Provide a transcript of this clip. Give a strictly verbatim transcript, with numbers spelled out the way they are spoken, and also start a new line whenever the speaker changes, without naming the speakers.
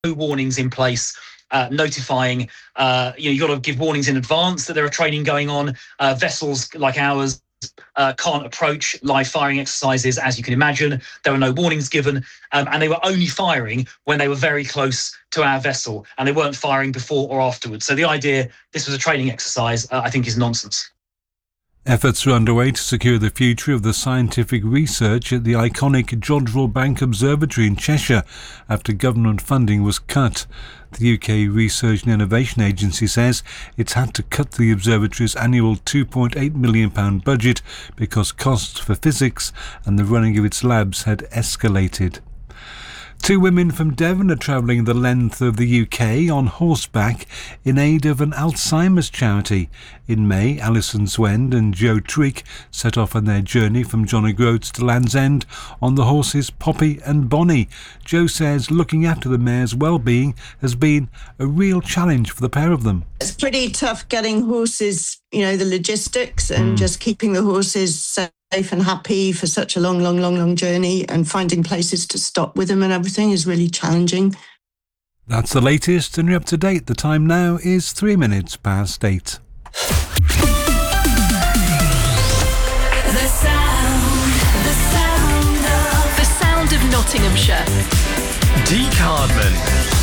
warnings in place uh, notifying, uh, you know, you've got to give warnings in advance that there are training going on. Uh, vessels like ours uh, can't approach live firing exercises, as you can imagine. There were no warnings given, um, and they were only firing when they were very close to our vessel, and they weren't firing before or afterwards. So the idea this was a training exercise, uh, I think, is nonsense.
Efforts are underway to secure the future of the scientific research at the iconic Jodrell Bank Observatory in Cheshire after government funding was cut. The U K Research and Innovation Agency says it's had to cut the observatory's annual two point eight million pounds budget because costs for physics and the running of its labs had escalated. Two women from Devon are travelling the length of the U K on horseback in aid of an Alzheimer's charity. In May, Alison Zwend and Jo Treek set off on their journey from John O'Groats to Land's End on the horses Poppy and Bonnie. Jo says looking after the mare's well-being has been a real challenge for the pair of them.
It's pretty tough getting horses, you know, the logistics and mm. just keeping the horses safe and happy for such a long, long, long, long journey, and finding places to stop with them and everything is really challenging.
That's the latest and you're up to date. The time now is three minutes past eight.
The sound, the sound of, the sound of Nottinghamshire.
Deke Hardman.